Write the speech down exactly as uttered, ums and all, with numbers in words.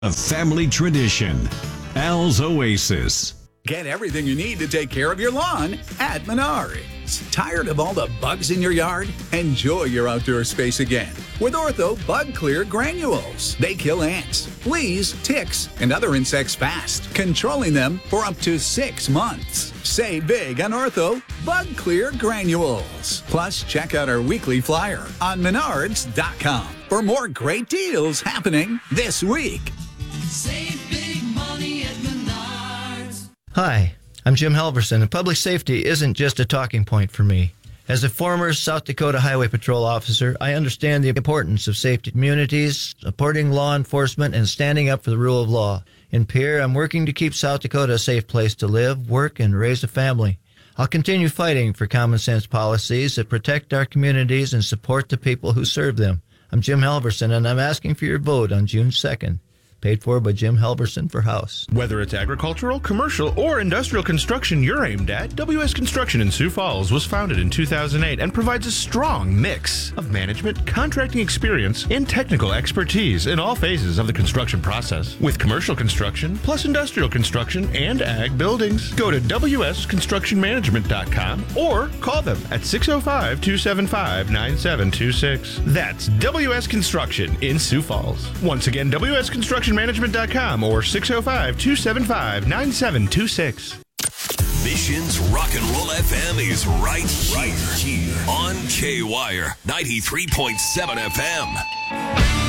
A family tradition. Al's Oasis. Get everything you need to take care of your lawn at Menards. Tired of all the bugs in your yard? Enjoy your outdoor space again with Ortho Bug Clear Granules. They kill ants, fleas, ticks, and other insects fast, controlling them for up to six months. Save big on Ortho Bug Clear Granules. Plus, check out our weekly flyer on menards dot com for more great deals happening this week. Save big money at Menards. Hi, I'm Jim Halverson, and public safety isn't just a talking point for me. As a former South Dakota Highway Patrol officer, I understand the importance of safety communities, supporting law enforcement, and standing up for the rule of law. In Pierre, I'm working to keep South Dakota a safe place to live, work, and raise a family. I'll continue fighting for common sense policies that protect our communities and support the people who serve them. I'm Jim Halverson, and I'm asking for your vote on June second. Paid for by Jim Halverson for House. Whether it's agricultural, commercial, or industrial construction you're aimed at, W S Construction in Sioux Falls was founded in two thousand eight and provides a strong mix of management, contracting experience, and technical expertise in all phases of the construction process. With commercial construction, plus industrial construction, and ag buildings. Go to W S construction management dot com or call them at six oh five, two seven five, nine seven two six. That's W S Construction in Sioux Falls. Once again, W S Construction management dot com or six oh five, two seven five, nine seven two six. Mission's Rock and Roll F M is right here, right here on K-Wire ninety-three point seven F M.